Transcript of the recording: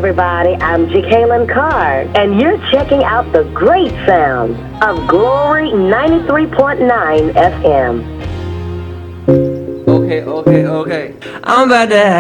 everybody. I'm Jacqueline Carr, and you're checking out the great sounds of Glory 93.9 FM. Okay. I'm about to